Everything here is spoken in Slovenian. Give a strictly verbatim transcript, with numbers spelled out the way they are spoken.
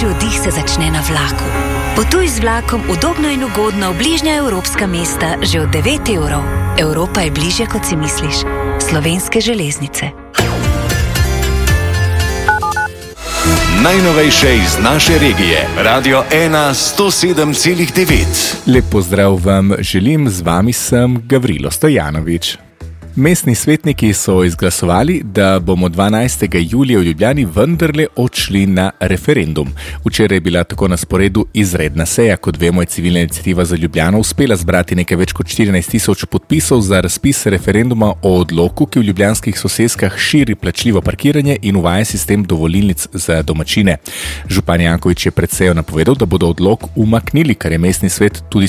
Sveži oddih se začne na vlaku. Potuj z vlakom udobno in ugodno v bližnja evropska mesta že od devet evrov. Evropa je bližje, kot si misliš. Slovenske železnice. Najnovejše iz naše regije. Radio ena sto sedem celih devet. Lep pozdrav vam želim, z vami sem Gavrilo Stojanovič. Mestni svetniki so izglasovali, da bomo dvanajstega julija v Ljubljani vendarle odšli na referendum. Včeraj je bila tako na sporedu izredna seja. Kot vemo, je Civilna iniciativa za Ljubljano uspela zbrati nekaj več kot štirinajst tisoč podpisov za razpis referenduma o odloku, ki v ljubljanskih soseskah širi plačljivo parkiranje in uvaja sistem dovolilnic za domačine. Župan Janković je pred sejo napovedal, da bodo odlok umaknili, kar je mestni svet tudi